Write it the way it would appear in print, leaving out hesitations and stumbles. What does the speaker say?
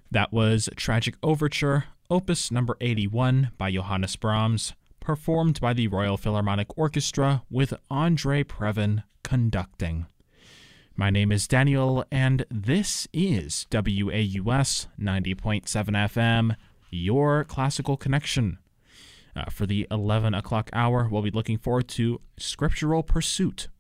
That was Tragic Overture, Opus number 81 by Johannes Brahms, performed by the Royal Philharmonic Orchestra with Andre Previn conducting. My name is Daniel, and this is WAUS 90.7 FM, your classical connection. For the 11 o'clock hour, we'll be looking forward to Scriptural Pursuit